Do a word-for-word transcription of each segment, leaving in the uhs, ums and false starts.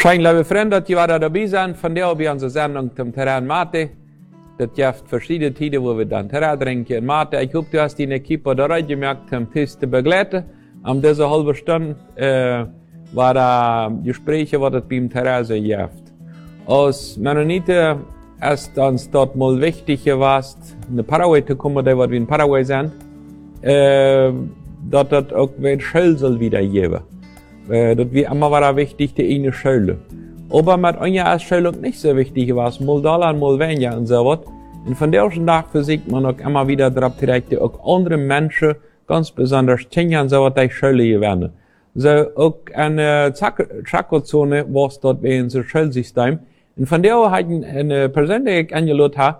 Schein, liebe Freunde, die waren dabei sind, von der wir unsere Sendung zum Terrain Mate. Das gibt verschiedene Tide, wo wir dann Terrain trinken und Mate. Ich hoffe, du hast die Equipe da reingemerkt, um Tisch zu begleiten. Um diese halbe Stunde äh, war da Gespräche, was es beim Terrain so gibt. Als Mennoniten ist uns dort mal wichtig gewesen, in Paraguay zu kommen, da wir in Paraguay sind, äh, dass das auch wieder Schule soll wieder geben. Äh, das wie immer war wichtig, die eine Schule. Aber mit einer Schule auch nicht so wichtig war, mal Dollar, mal weniger und so was. Und von der ersten Tag versucht man auch immer wieder darauf direkt, auch andere Menschen, ganz besonders Kinder und so was, die Schule gewinnen. So, auch eine Chaco-Zone war es dort bei unserem Schulsystem. Und von der hat eine Person, die ich eingeladen habe,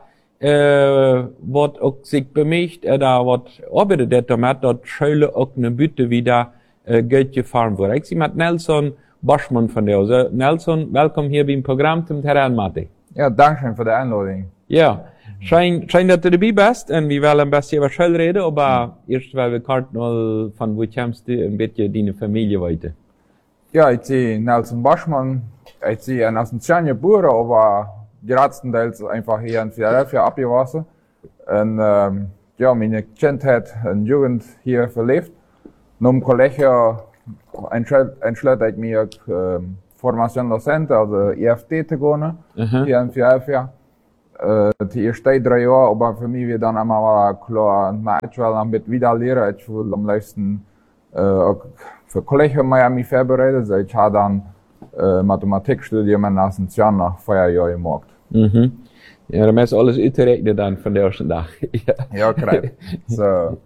äh, was auch sich bemüht, oder was arbeitet damit, dass Schule auch eine Bütte wieder äh, Geld gefahren wurde. Ich sehe mit Nelson Boschmann von der. Also Nelson, willkommen hier beim Programm zum Terrain Mate. Ja, danke schön für die Einladung. Ja, schein, schein, dass du dabei bist und wir wollen ein bisschen über Schule reden, aber mhm. erst weil wir gerade mal von wo kommst du ein bisschen deine Familie weiter. Ja, ich sehe Nelson Boschmann, ich sehe ein Asunción geboren, aber größtenteils einfach hier in Philadelphia abgewachsen. Und ähm, ja, meine Kindheit und Jugend hier verlebt. Nach dem Kollege entschlossen ich mich, ähm, Formation Docente, also I F T zu gehen, uh-huh. hier in Philadelphia. Äh, die ersten drei Jahre, aber für mich wird dann immer mal klar, ich will ein bisschen wieder lernen, ich will am liebsten äh, auch für Kollege in Miami vorbereitet, also ich habe dann äh, Mathematikstudium in Asunción nach vier Jahren gemacht. Mhm. Ja, dann ist alles uitgerechnet dann von der ersten Tag. ja, ja korrekt. So.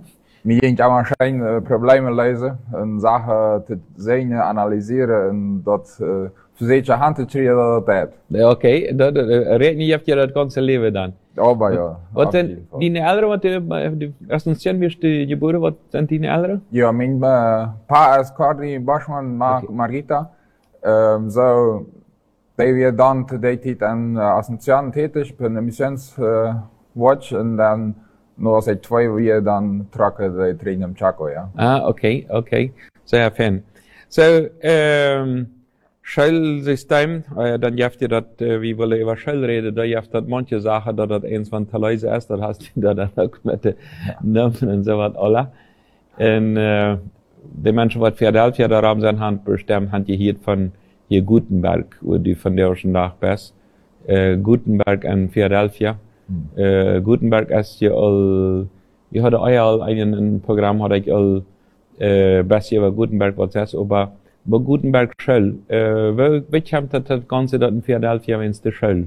Mir ging auch wahrscheinlich äh, Probleme lösen und Sachen zu sehen, analysieren und dort äh, für sich Hand zu kriegen, dass das ja, okay, da reden ihr ja das ganze Leben dann. Aber ja. Was sind deine Eltern, was du, Asunción wirst du geboren, was sind deine Eltern? Ja, mein äh, Paar ist Cordy Boschmann, Mar okay. Margita. Ähm, so, die wir dann zu der Zeit in Asunción tätig, bei einer Missionswatch äh, und dann nur seit zwei Jahren dann trocken die Trainer im Chaco, ja. Ah, okay, okay. Sehr fein. So, ähm, Schulsystem, äh, dann jaft ihr das, äh, wie wollen über Schule reden, da jaft das manche Sachen, da das eins von Talleise ist, das hast du da dann auch mit den Namen und so was alle. Und, äh, die Menschen, die Philadelphia da haben, sind Hand bestimmt, haben die hier von hier Gutenberg, wo die von der ersten Tag bist, äh, Gutenberg in Philadelphia. Hm. Äh, Gutenberg ist ja all, ich hatte euer all einen, ein Programm, hatte ich all, äh, besser über Gutenberg was ist, aber bei Gutenberg Schule, äh, wie, wie kommt das, das Ganze dort in Philadelphia, wenn es die Schule?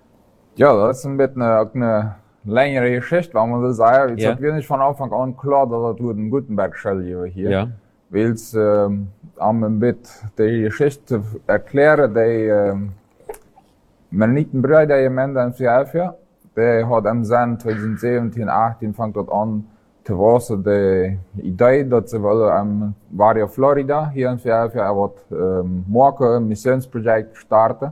Ja, das ist ein bisschen eine, eine längere Geschichte, wenn man so sagen. Jetzt ja. hat wir nicht von Anfang an klar, dass das eine Gutenberg-Schule hier. Ja. Weil es, ähm, um ein bisschen die Geschichte zu erklären, die, ähm, Mennoniten Brüder jemand in Philadelphia, der hat am Sinn zwanzig siebzehn, achtzehn fängt dort an, zu wasen die Idee, dass sie wollen am Barrio Florida, hier in Philadelphia, er wird, ähm, morgen ein Missionsprojekt starten.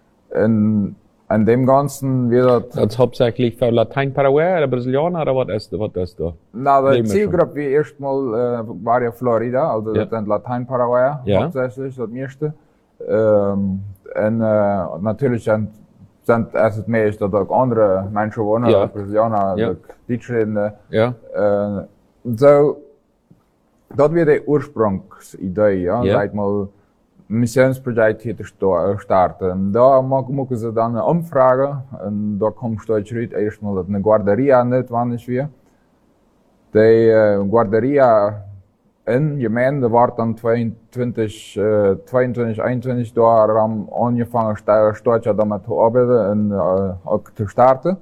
Und an dem Ganzen wird das ist hauptsächlich für Latein-Paraguay oder Brasilianer oder was ist, was ist da? Na, die Zielgruppe wie erstmal, äh, Barrio Florida, also ja. das sind Latein-Paraguay, ja. hauptsächlich, das meiste. Ähm, und, äh, natürlich sind, sind es mehr, dass auch andere Menschen wohnen, ja. Brasilianer, ja. Deutschreden. Ja. Äh, so, das wird die Ursprungsidee, ja, ja. sag mal, Missionsprojekt hier zu starten. Da machen sie dann eine Umfrage und da kommt stolz raus, erstmal, dass eine Guarderia notwendig wird. Die äh, Guarderia in Gemeinde war dann zweiundzwanzig, äh, zweiundzwanzig, einundzwanzig da haben angefangen, stolz damit zu arbeiten und äh, auch zu starten.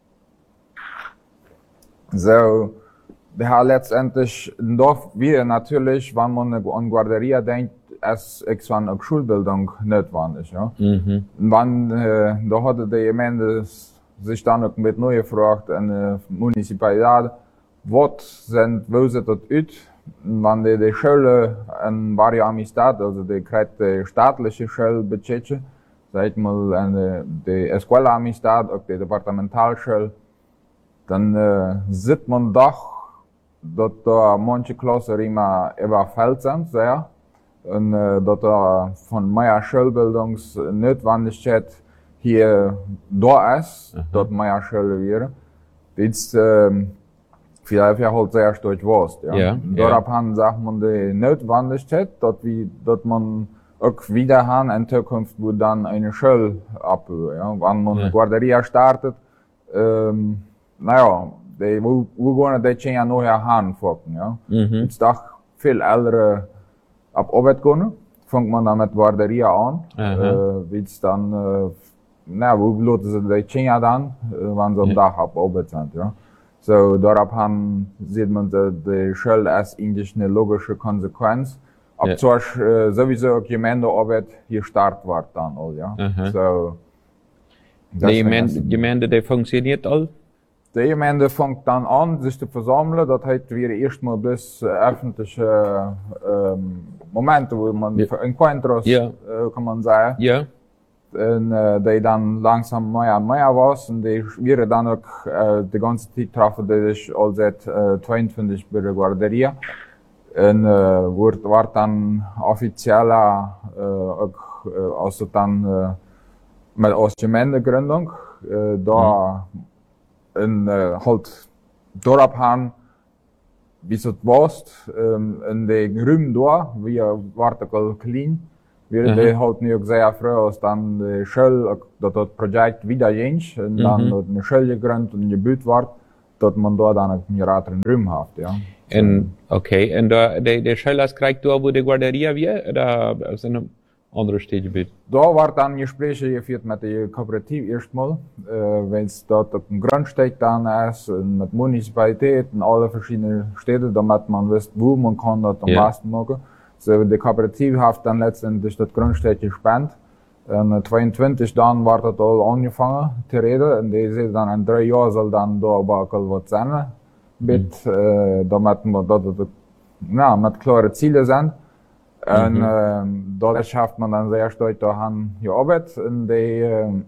So, wir haben letztendlich doch wieder natürlich, wenn man an Guarderia denkt, es ist eine Schulbildung notwendig, ja. Mhm. Und wenn, äh, da hatte die Gemeinde sich dann auch mit neu gefragt, eine Municipalität, was sind, wo sieht das aus? Wenn die, die Schule in Barrio Amistad, also die kriegt die staatliche Schule bezahlt, sag mal, eine, die Escuela Amistad, auch die Departementalschule, dann, äh, sieht man doch, dass da manche Klassen immer überfällt sind, sehr. und äh, dass er von meiner Schulbildungsnotwendigkeit hier da ist, mhm. dass meine Schule wäre. Jetzt, ähm, vielleicht halt sehr stark was, ja. Ja, darauf ja. haben, sagt man, die Notwendigkeit, dass wir, dass man auch wieder haben in Zukunft, wo dann eine Schule abhört, ja. Wenn man eine Guarderia startet, ähm, naja, die, wo, wo gehen die Kinder nachher haben, ja. Mhm. Jetzt doch viel ältere ab Arbeit gehen, fängt man dann mit Guarderia an, äh, wird's dann, äh, na, wo lassen sie die Kinder dann, äh, wenn sie am Tag ab Arbeit sind, ja. So, darauf haben, sieht man, die, die Schule als eigentlich eine logische Konsequenz. Ab ja. zwar äh, sowieso auch Gemeindearbeit hier startet wird dann, all, ja. Aha. So. Die Gemeinde, Gemeinde, die funktioniert all? Die Gemeinde fängt dann an, sich zu versammeln. Das heißt, wir erstmal bis äh, öffentliche ähm, Momente, wo man ja. Encuentros, ja. äh, kann man sagen. Ja. Und äh, die dann langsam mehr und mehr was. Und die wir dann auch äh, die ganze Zeit treffen, die sich all seit äh, zweiundzwanzig bei der Guarderia. Und äh, wird, wird dann offizieller, äh, auch, äh, also dann äh, mit aus Gemeindegründung, äh, da mhm. in äh, halt dort haben, wie es was, ähm, in den Räumen da, wie war klein. Wir mhm. die halt nicht sehr früh, als dann die Schule, dass das Projekt wieder ging, und mhm. dann dort eine Schule gegründet und gebaut wird, dass man da dann einen größeren Raum hat, ja. En, okay, en da, de, de Schule kriegt da, wo die Guarderia wir, oder aus einem anderen Städtegebiet? Da war dann Gespräche geführt mit der Kooperative erstmal, äh, wenn es dort auf dem Grundstück dann ist, und mit Municipalität und alle verschiedenen Städte, damit man wisst, wo man kann das am ja. besten machen. So, die Kooperative hat dann letztendlich das Grundstück gespannt. Und zweiundzwanzig dann war das all angefangen zu reden, und die sehen dann in drei Jahren soll dann da aber auch was sein. Mit, mhm. äh, damit man, dass das, ja, mit klare Ziele sind. Und, mhm. ähm, dort schafft man dann sehr stark daran gearbeitet. Und die, ähm,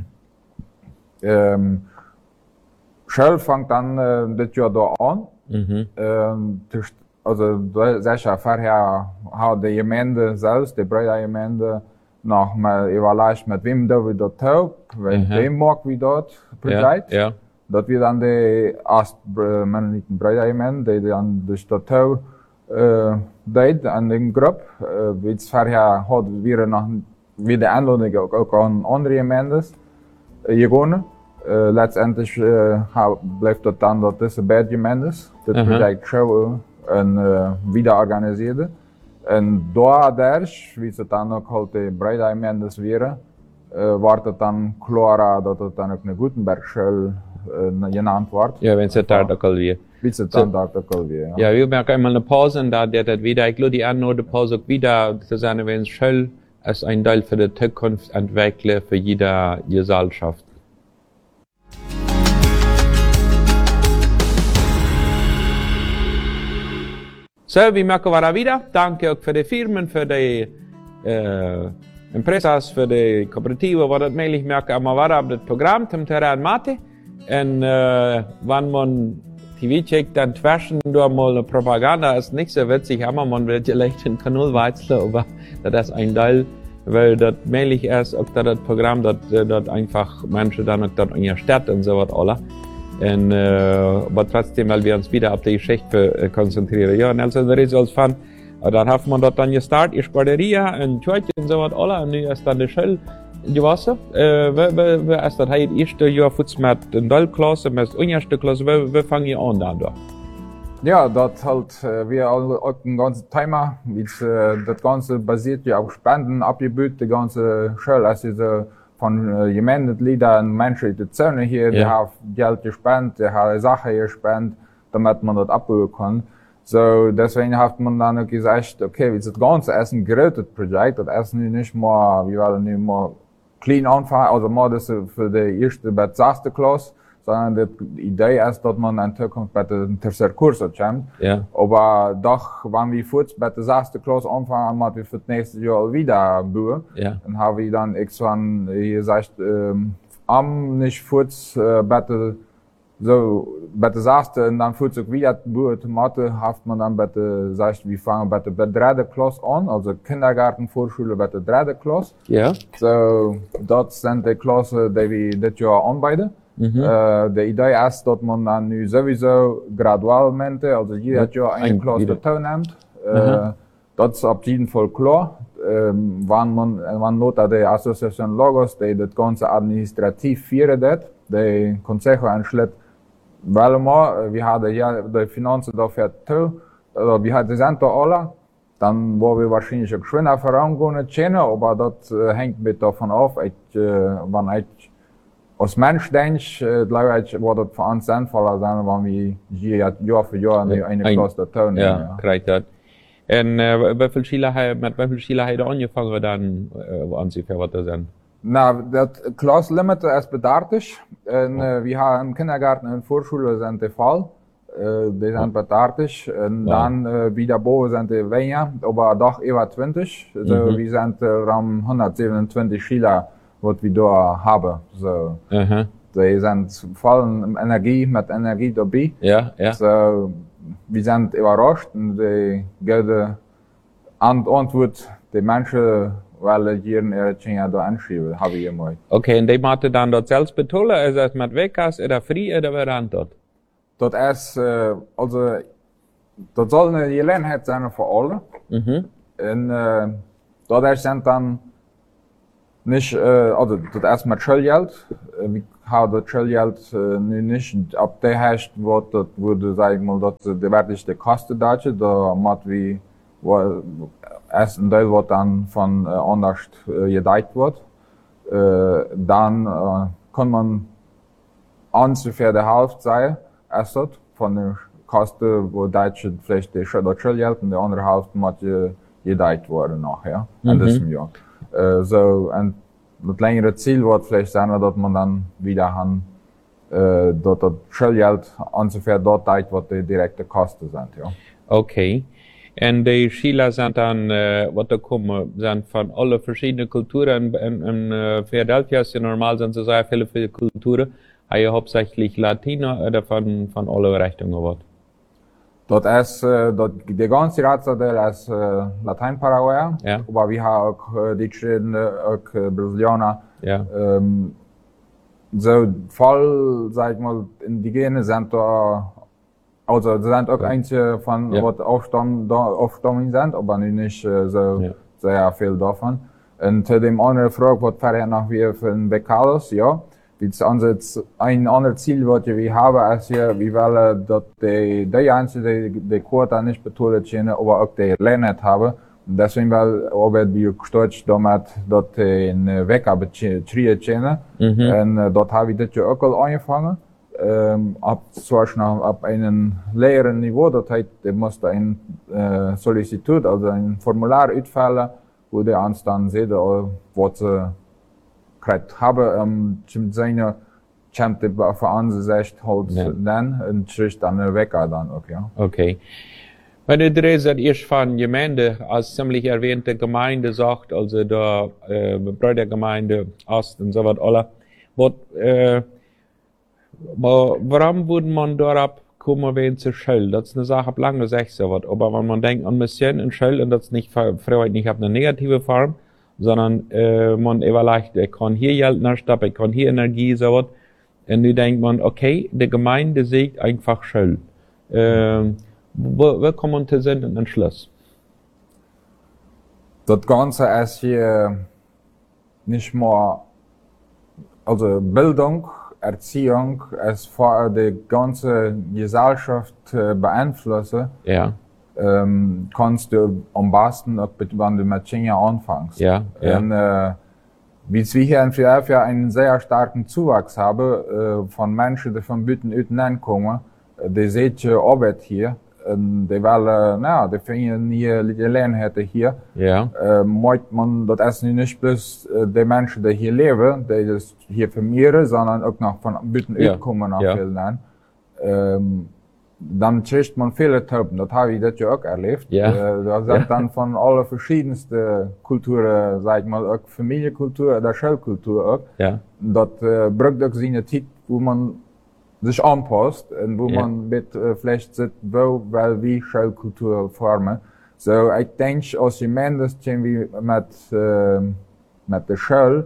ähm, Schule fängt dann, äh, das Jahr da an. Mhm. Ähm, also, sicher, vorher hat die Gemeinde selbst, die Breiter Gemeinde, noch mal überlegt, mit wem da wir dort taugt, mit wem mag wir dort Projekt. Ja, ja. Dat wir dann die erst Mennoniten Brüdergemeinde, die dann durch das Tau äh, deed an den Gruppe. Äh, wie es vorher hat wir noch wieder Einladung auch an andere Gemeinden äh, gegangen. Äh, letztendlich äh, bleibt das dann dort diese beiden Gemeinden, das Projekt Show und äh, wieder organisiert. Und dadurch, wie es dann auch halt die Brüdergemeinde wäre, äh, war das dann klarer, dass das dann auch eine Gutenberg-Schule genannt wird. Ja, wenn es der Artikel wie. Wie es der Artikel wie, ja. Ja, wir merken einmal eine Pause und da der das wieder, ich glaube, die andere Pause auch wieder zu sein, wenn es Schule als ein Teil für die Zukunft entwickeln für jede Gesellschaft. So, wir merken wir wieder. Danke auch für die Firmen, für die äh, Empresas, für die Kooperative, was das möglich merken, aber wir haben das Programm zum Terrain Mate. Und äh, wenn man T V checkt, dann zwischen da mal eine Propaganda ist nicht so witzig, aber man wird vielleicht den Kanal wechseln, aber das ist ein Teil, weil das mäßig ist, auch das Programm, das, das einfach Menschen dann auch dort in der Stadt und so was alle. Und, äh, aber trotzdem, weil wir uns wieder auf die Geschichte äh, konzentrieren. Ja, und also der Resultat von, dann hat man dort dann gestartet, ich Guarderia und Church und so was alle, und nu ist dann die Schule. Gewasser, äh, wie, wie ist das halt erste Jahr futz mit den Dallklasse, mit der erste Klasse, wie, wie fangen ihr an da? Ja, das halt, äh, wir auch ein ganzes Thema, äh, das Ganze basiert ja auf Spenden, abgebaut, die ganze Schule, also diese von äh, Gemeindegliedern und Menschen, die Zähne hier, ja. Die haben Geld gespendet, die haben Sachen gespendet, damit man das abbauen kann. So, deswegen hat man dann gesagt, okay, das ganze ist ein gerötet Projekt, das ist nicht mehr, wir wollen nicht mehr clean anfangen, also mal das für die erste bis sechste Klasse, sondern die Idee ist, dass man in Zukunft bei den tertiären Kursen kommt. Ja. Aber doch, wenn wir kurz bei der sechste Klasse anfangen, machen wir für das nächste Jahr wieder bauen. Ja. Dann haben wir dann irgendwann gesagt, ähm, am nicht kurz äh, bei der so, bitte sagst du, und dann fühlt sich wieder die Mathe, haft man dann bitte, sagst wir fangen bitte bei der dritte Klasse an, also Kindergarten, Vorschule bei der dritte Klasse. Ja. So, das sind die Klassen, die wir das Jahr anbieten. Mhm. Uh, die Idee ist, dass man dann nu sowieso gradualmente, also jeder Jahr eine Klasse dazu nimmt. Uh, das ist auf jeden Fall klar. Um, wenn man, man not die Association Logos, die das Ganze administrativ führt, die Consejo anschlägt, weil wir, wir haben ja die Finanzen dafür zu, oder wir haben die sind da alle, dann wollen wir wahrscheinlich auch schneller vorangehen können, aber das uh, hängt mit davon ab, ich, uh, wenn ich als Mensch denke ich, glaube ich, wird es für uns sinnvoller sein, wenn wir hier Jahr für Jahr eine, eine ein, Klasse dazu nehmen. Ja, korrekt. Ja. Und äh, wie viele Schüler, mit wie vielen Schülern habt ihr angefangen, dann äh, ungefähr, was das sind? Na, das Klasslimit ist bedartig. Und, oh. äh, wir haben im Kindergarten und Vorschule sind der Fall. Äh, die sind oh. bedartig. Und ja. dann äh, wieder boven sind die weniger, aber doch über zwanzig. Also, mhm. wir sind äh, um hundertsiebenundzwanzig Schüler, was wir da haben. So. Uh-huh. Die sind voll Energie, mit Energie dabei. Ja, ja. So, wir sind überrascht und die gute Antwort, die Menschen, weil hier in ihre Kinder da anschieben, habe ich immer. Okay, und die machen dann dort selbst betollen, ist das mit Wekas oder frei oder wer dann dort? Dort ist, äh, also, dort soll eine Gelegenheit sein für alle. Mhm. Und, äh, dort sind dann nicht, äh, also, das ist mit Schulgeld. Wir haben das Schulgeld, äh, nicht, ab der heißt, wo, das würde, sag ich mal, das, die wertigste Kosten da, da, mit wie, wo, erst ein Teil, was dann von, äh, anders, äh, gedeiht wird. Äh, dann, äh, kann man ungefähr die Hälfte sein, erst dort, von der Kosten, wo Deutsche vielleicht das Schulgeld und die andere Hälfte mit, gedeiht worden nachher, mhm. in diesem Jahr. Uh, so, und das längere Ziel wird vielleicht sein, dass man dann wieder haben, uh, dass das Schulgeld ungefähr dort teilt, was die direkte Kosten sind, ja. Okay. Und die Schüler sind dann, äh, was da kommen, sind von allen verschiedenen Kulturen. In, in uh, Philadelphia ist ja normal, sind so sehr viele, viele Kulturen. Haben hauptsächlich Latino oder von, von allen Richtungen was? Dat is, uh, dat, de ganze Ratsadel is uh, Latein-Paraguay, ja. aber wir haben auch uh, Deutsche, auch uh, Brasilianer. Ja. Um, so voll, sag ich mal, Indigene sind da, also sind auch ja. einige von, ja. was Aufstamm, da, Aufstammung sind, aber nicht uh, so ja. sehr viel davon. Und zu dem anderen Frage, was vorher noch wie für ein Becados, ja. Ein anderes Ziel, was wir haben, ist ja, wir wollen, dass die, die einzelnen, die, die Quota nicht betont können, aber auch die Lernen haben. Und deswegen, weil, arbeiten wir gestützt damit, dass die in Wecker betrieben können. Mhm. Und dort habe ich das ja auch angefangen. Ähm, ab, zwar schon ab einem leeren Niveau, das heißt, der musste ein, äh, Sollicitud, also ein Formular ausfüllen, wo der uns dann sieht, was sie gekriegt habe, um, zum seine, kommt für uns echt halt ja. dann, und schrift dann weg dann auch, ja. Okay. Wenn du drehst, erst von Gemeinde, als ziemlich erwähnte Gemeinde sagt, also der, äh, Brüdergemeinde Ost und so was alle, was, äh, warum würde man darauf kommen, wenn zu Schule? Das ist eine Sache, ab lange gesagt so was, aber wenn man denkt an Mission in Schule, und das nicht, früher nicht auf eine negative Form, sondern äh, man überlegt, ich kann hier Geld nachstappen, ich kann hier Energie, so was. Und dann denkt man, okay, die Gemeinde sieht einfach Schuld. Äh, wo, wo kommt man zu einem Entschluss? Das Ganze ist hier nicht mehr, also Bildung, Erziehung, es vor die ganze Gesellschaft äh, beeinflussen. Ja. Ähm, kannst du am besten, wenn du mit China anfängst. Ja, ja. Und, äh, wie wir hier in Philadelphia einen sehr starken Zuwachs haben, äh, von Menschen, die von Bütten unten kommen, die sehen Arbeit hier, und die wollen, na, die finden hier, die Lernhätte hier. Ja. Äh, meint man, das ist nicht bloß äh, die Menschen, die hier leben, die das hier vermehren, sondern auch noch von Bütten ja. kommen nach ja. Philadelphia. Ähm, dann kriegt man viele Typen, das habe ich das ja auch erlebt. Ja. Äh, da sind ja. dann von allen verschiedensten Kulturen, sag ich mal, auch Familienkultur oder Schulkultur auch. Ja. Das äh, braucht auch seine Zeit, wo man sich anpasst und wo yeah. man mit äh, vielleicht sieht, wo, weil wie Schulkultur formen. So, ich denke, als Gemeinde sind wir mit, äh, mit der Schule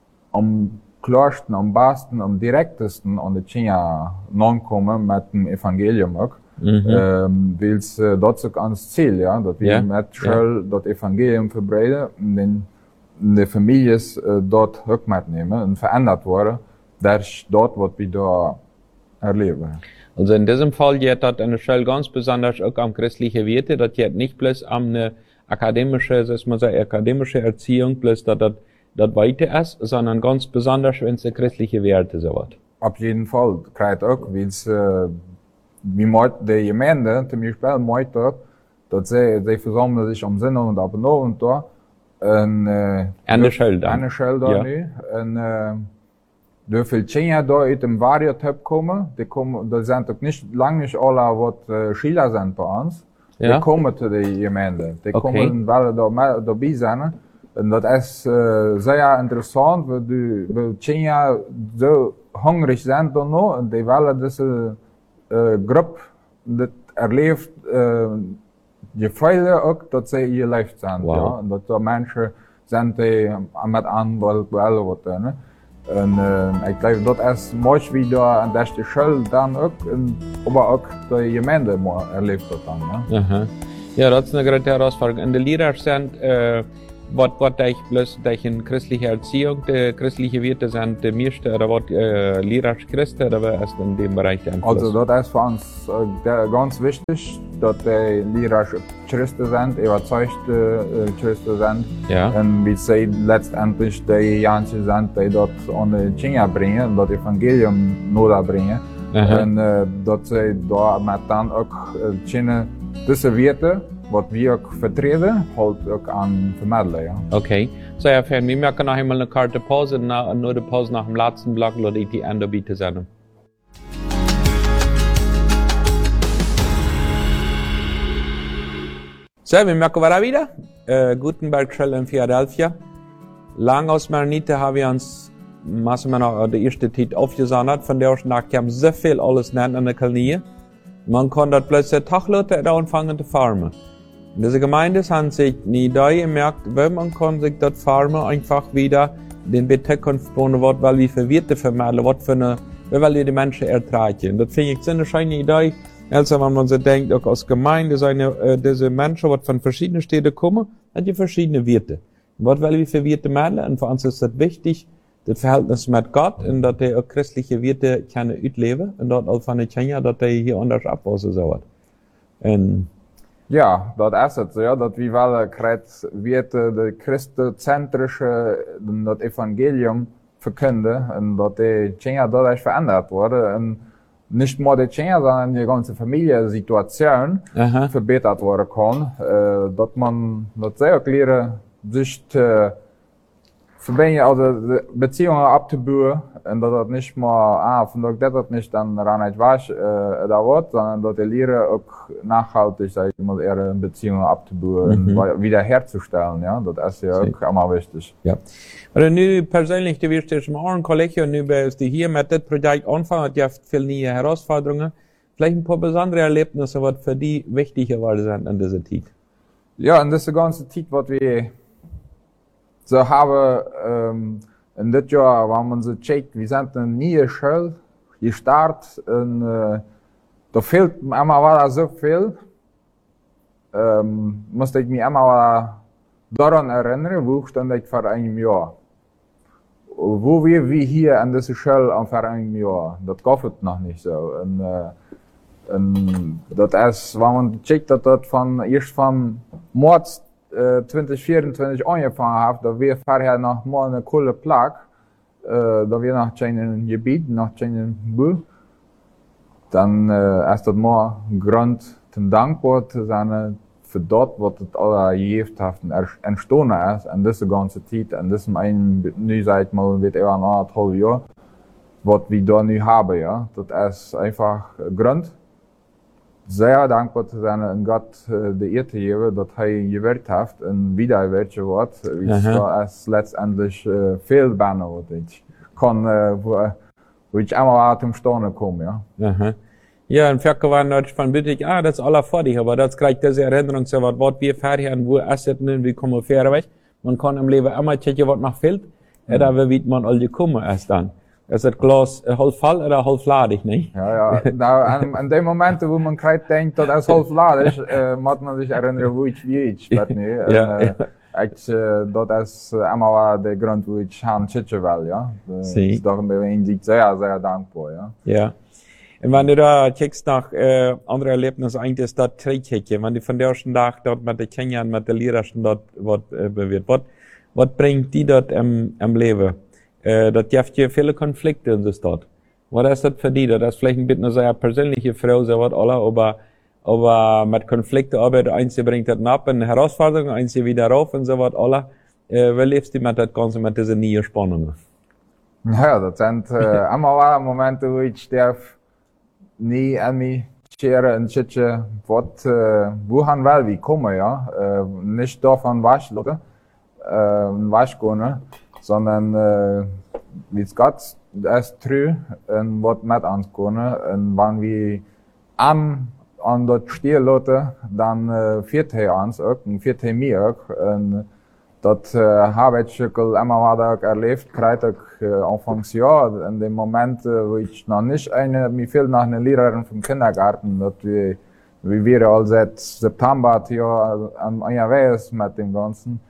am klarsten, am besten, am direktesten an die Kinder ankommen mit dem Evangelium auch. Mhm. Ähm, weil es äh, dort so ans Ziel, ja, dass wir yeah. mit Schule yeah. das Evangelium verbreiten und den, die Familien äh, dort auch mitnehmen und verändert worden, durch dort, was wir da erleben. Also in diesem Fall geht das an der Schule ganz besonders auch am christlichen Werte, das geht nicht bloß an eine akademische, das man sagt, akademische Erziehung, bloß dass das, das weiter ist, sondern ganz besonders, wenn es die christliche Werte so wird. Auf jeden Fall, gerade auch, weil es, äh, wie meint die Gemeinde, zum Beispiel meint das, dass sie, sie versammeln sich am Sinne und ab und an und da, und, äh, an der Schule dann. An der Schule da, ja. Und, äh, Dürfen Kinder da uit dem Varietyp kommen, die kommen, das sind doch nicht, lang nicht alle, was äh, Schüler sind bei uns. Ja. Die kommen zu der Gemeinde. Die okay. kommen, weil da dabei sind. Und das ist äh, sehr interessant, weil die, weil Kinder so hungrig sind da noch, und die wollen diese äh, Gruppe, das erlebt, äh, Gefühle auch, dass sie ihr Leben sind. Wow. Ja? Und dass da Menschen sind, die mit anderen wollen, ne? En uh, ik denk dat is mooi wie daar aan deze school dan ook, en, maar ook de gemeente erlebt dat dan. Ja, uh-huh. Ja, dat is een grote herausforderung. En de leraars zijn, uh, wat, wat ik plus dat in christliche Erziehung, de christliche Werte zijn de meeste, oder wat uh, leraars Christen, oder was ist in dem Bereich der Einfluss? Also dat is voor ons uh, ganz wichtig, dat de leraars Christen sind, überzeugte uh, Christen sind. Ja. Und wie sie letztendlich die Jansen sind, die dort an die Kinder bringen, das Evangelium nur bringen. Uh-huh. Und uh, dat sie da met dan ook uh, diese Werte, was wir auch vertreten, halt auch an vermitteln, ja. Okay. So, ja, wir merken noch einmal eine Karte Pause, na, nur die Pause nach dem letzten Block, oder die Ende bitte sein. So, wir merken wir wieder. Äh, Gutenberg Schule in Philadelphia. Lang aus Maronite haben wir uns, was man noch die erste Zeit aufgesondert, von der nach kam so viel alles nennen an der Knie. Man kann dort plötzlich Tagleute da anfangen zu farmen. In dieser Gemeinde haben sich nie da gemerkt, weil man kann sich dort farmen einfach wieder den Betekunft bauen, weil wir für Werte vermitteln, was für eine, weil wir die Menschen ertragen. Das finde ich eine schöne Idee. Also wenn man so denkt, auch als Gemeinde sind äh, diese Menschen, die von verschiedenen Städten kommen, haben die verschiedene Werte. Was wollen wir für Werte melden? Und für uns ist das wichtig, das Verhältnis mit Gott, und dass die auch christliche Werte können ausleben, und dort auch von den Kindern, dass die hier anders abwachsen sollen. Und ja, das ist es, ja, dass wir wollen gerade Werte, die christozentrische, das Evangelium verkünden, und dass die Kinder dadurch verändert wurden. Und nicht nur die Kinder, sondern die ganze Familiensituation Aha. verbessert werden kann, äh, dass man, dass sie auch lernen, sich zu verbinden, also Beziehungen abzubauen, und dass das nicht mal, ah, von dass das nicht dann daran nicht was, äh, da wird, sondern dass die lernen auch nachhaltig, sag ich mal, ihre Beziehungen abzubauen mhm. und wiederherzustellen, ja, das ist ja auch immer wichtig. Ja. Aber nu persönlich, du wirst jetzt mal ein Kollege, und nu bist du hier mit dem Projekt anfangen, du hast viele neue Herausforderungen, vielleicht ein paar besondere Erlebnisse, was für die wichtig geworden sind an dieser Zeit. Ja, in dieser ganzen Zeit, was wir so haben, ähm, in dit Jahr, wenn man so checkt, wir sind eine neue Schule gestartet, und äh, da fehlt mir immer wieder so viel, ähm, musste ich mich immer daran erinnern, wo stand ich vor einem Jahr. Wo wir wie hier an dieser Schule vor einem Jahr, das gab noch nicht so. Und, äh, und das ist, wenn man checkt, dass das von, erst vom März äh, zwanzig vierundzwanzig angefangen hat, da wir vorher noch mal eine coole Plage, äh, da wir noch ein Gebiet, noch ein Buch, dann äh, ist das mal ein Grund zum dankbar zu sein für dort, was das alle Gehefthaften entstanden ist, an dieser ganzen Zeit, an diesem einen, nu seit mal, wird eher ein anderthalb Jahr, was wir da nu haben, ja. Das ist einfach ein Grund, sehr dankbar zu sein, und Gott äh, die Ehre geben, dass er gewirkt hat und wieder gewirkt wird. Da ist letztendlich äh, viel besser, was ich kann, äh, wo, wo ich einmal zum Staunen komme, ja. Aha. Ja, und Ferkel waren dort von Büttig, ah, das ist aller fertig, aber das kriegt diese Erinnerung, so was, was wir fertig haben, wo essen und wie kommen wir fair weg. Man kann im Leben immer checken, was noch fehlt, mhm. da wird man all gekommen erst dann. Ist das Glas halb voll oder halb ladig, nicht? Ja, ja, da, an, an dem Moment, wo man gerade denkt, das ist halb ladig, äh, muss man sich erinnern, wo ich wie ich, das nicht. Ja, und, äh, ja. Ich, äh, das ist immer der Grund, wo ich Han Chiche will, ja. Das ist doch ein ich sehr, sehr dankbar, ja. Ja. Und wenn du da checkst nach, äh, andere Erlebnisse, eigentlich ist das Träghecken, wenn du von der ersten Tag dort mit den Kindern, mit den Lehrern dort, was, äh, wird, was, was bringt die dort im, im Leben? Äh, das gibt ja viele Konflikte in das dort. Was ist das für die? Das ist vielleicht ein bisschen eine sehr persönliche Frau, so was, alle, aber, aber mit Konflikten arbeiten, eins bringt das ab, eine Herausforderung, eins wieder rauf und so was, alle. Äh, wie lebst du mit das Ganze, mit diesen neuen Spannungen? Ja, das sind, äh, immer Momente, wo ich darf, nie an mich scheren und schützen, was, äh, wohin will wie kommen, ja. Äh, nicht davon wasch, oder? Äh, wasch gehen, sondern, äh, wie es geht, das ist true, und was mit uns gehen, und wenn wir an, an dort stehen lassen, dann, äh, führt er uns auch, und führt er mir auch, und, dat uh, habe ich immer wieder erlebt, gerade ich uh, anfangs Jahr, in dem Moment, uh, wo ich noch nicht eine, mir fehlt noch eine Lehrerin vom Kindergarten, dat wir, wie wir all seit September hier am unterwegs mit dem Ganzen.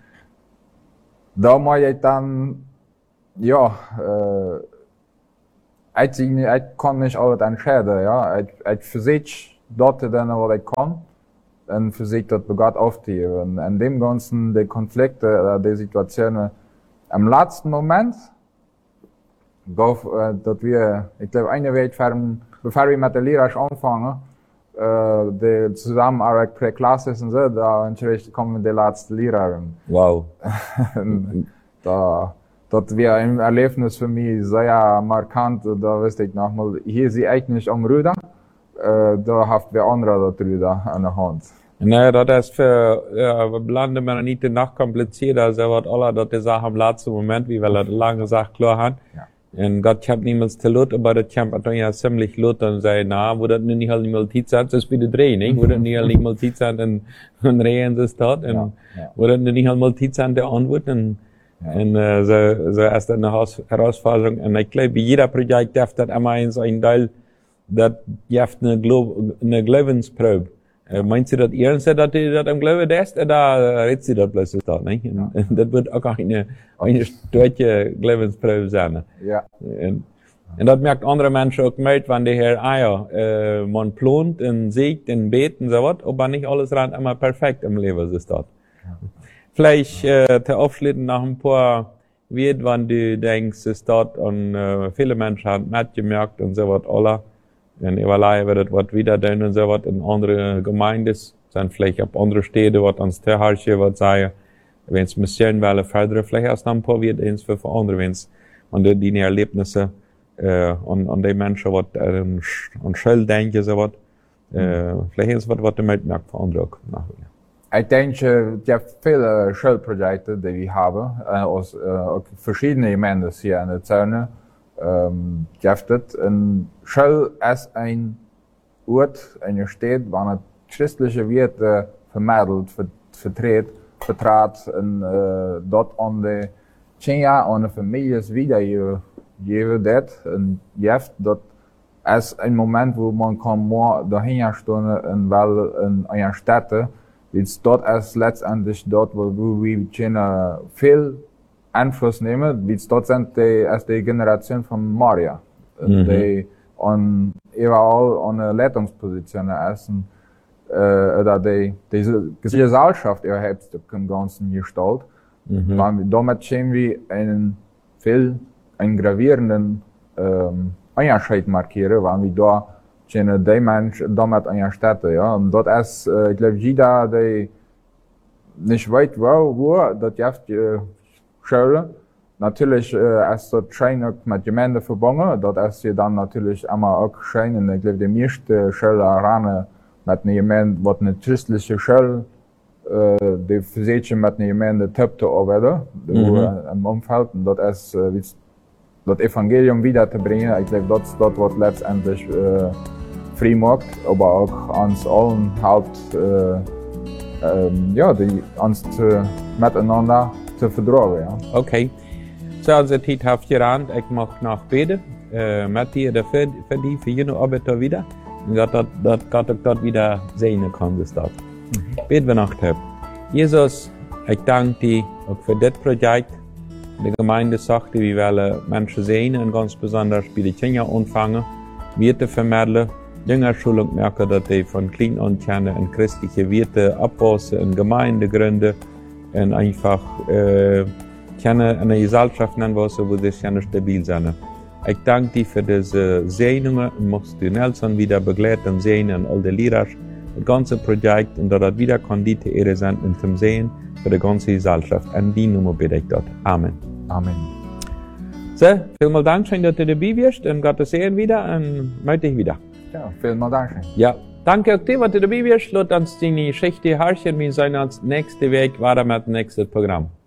Da muss ich dann, ja, uh, ich, ich kann nicht alles entscheiden, ja, ich, ich versuche dort dann, was ich kann. En für sich das begat aufzuheben. In dem Ganzen, die Konflikte, die Situationen, im letzten Moment, gauf, äh, dass wir, ich glaube, eine Welt, bevor wir mit der Lehrer anfangen, äh, die Zusammenarbeit per Klasse und so, da natürlich kommen die letzte Lehrerin. Wow. da, das wäre ein Erlebnis für mich sehr markant, da wüsste ich nochmal, hier ist sie eigentlich am Rüder. Uh, da haft wir andere darüber an der Hand. Nee, dat is voor uh, landen maar niet te nog compliceerder, zo wat alle dat is auch am laatste Moment, wie wir das lange Sache klar haben. Ja. Und Gott kommt niemals zu Lot, aber das kommt dann ja ziemlich Lot und sagt, na, wo das nicht halt nicht mal Zeit sein, das ist wieder drehen, nicht? Wo das nicht halt nicht mal Zeit sein, dann, dann reden sie es dort, und ja, ja. wo das nicht halt mal Zeit sein, der Antwort, und, ja. und uh, so, so ist das eine Herausforderung. Und ich glaube, jeder Projekt darf das immer eins ein Teil, dat jeft eine, Glo eine Glaubensprobe. Uh, meint sie dat ernst, dat die dat am Glauben ist, oder redet sie dat plötzlich da, nicht? Und, ja. und das wird auch eine, eine starke Glaubensprobe sein. Ja. Und, und das merkt andere Menschen auch mit, wenn die hier, ah ja, äh, man plant und sieht und betet und so was, aber nicht alles rein immer perfekt im Leben ist das. Ja. Vielleicht, äh, zu abschließen nach ein paar wird, wenn du denkst, es dort und äh, viele Menschen haben mitgemerkt und so was, alle. Und überlegen wir das, was wieder tun und so was in andere Gemeinden, sind vielleicht auf andere Städte, was ans Terharche, was sagen, wenn es Mission wäre, fördern, vielleicht erst noch ein paar wird eins für andere, wenn es, und die, die Erlebnisse, äh, und, und die Menschen, was, äh, an Schuld denken, so was, äh, vielleicht ist was, was du mitmerkst für andere auch nachher. Ich denke, es gibt viele Schulprojekte, die wir haben, äh, aus, äh, auch verschiedene Gemeinden hier in der Zone. Ähm, giftet. Und Schule ist ein Ort, eine Stadt, wo man christliche Werte vermittelt, vertritt, vertrat und äh, dort an die Kinder und die Familien wiedergeben wird. Und jetzt, dort ist ein Moment, wo man kann more dahin stehen und weil in einer Stadt, wie es dort ist letztendlich dort, wo, wo wir Kinder viel Einfluss nehmen, wie es dort sind, die, als die Generation von Maria, mhm. die an, überall an einer Leitungsposition ist, äh, oder die, diese Gesellschaft überhaupt im Ganzen gestaltet. Mhm. Damit sehen wir einen viel, einen gravierenden, ähm, Unterschied markieren, weil wir da, sehen die Menschen damit an der Stadt, ja. Und dort ist, äh, ich glaube, jeder, der nicht weit wo, wo, das jetzt, äh, Schule. Natürlich äh, ist das schön auch mit Gemeinde verbunden. Dort ist sie dann natürlich immer auch schön. Und ich glaube, die meisten Schule ran mit einer Gemeinde, was eine christliche Schule, äh, die versuchen mit einer Gemeinde top zu arbeiten, mhm. im Umfeld. Und dort ist, äh, wie das Evangelium wiederzubringen. Ich glaube, das ist das, was letztendlich äh, frei macht, aber auch uns allen halt, äh, ähm, ja, die, uns zu, miteinander zu vertragen. Ja. Okay. So, also, Zeit habt gerannt, ich mach noch beten. Äh, mit dir dafür, für die, für jene Arbeit da wieder. Und Gott, dat, dat Gott auch dort wieder segnen kann, bis dort. Mhm. Beten wir noch. Jesus, ich danke dir auch für das Projekt. Die Gemeinde sagte, wir wollen Menschen sehen und ganz besonders bei den Kindern anfangen, Werte vermitteln, Jüngerschulung merken, dass die von klein an kennen und christliche Werte abpassen und Gemeinde gründen und einfach äh, kennen eine Gesellschaft nennen, wo sie stabil sind. Ich danke dir für diese Segnungen und möchtest du Nelson wieder begleiten und sehen und all die Lehrer, das ganze Projekt und dass das wieder Kondite Ehre sind und zum Sehen für die ganze Gesellschaft. An die Nummer bitte ich dort. Amen. Amen. So, vielen Dank, schön, dass du dabei bist und Gottes Sehen wieder und möchte ich wieder. Ja, vielen Dank. Ja, danke auch dir, dass du dabei bist. Lass uns die Geschichte herrschen. Wir sehen uns nächste Woche weiter mit dem nächsten Programm.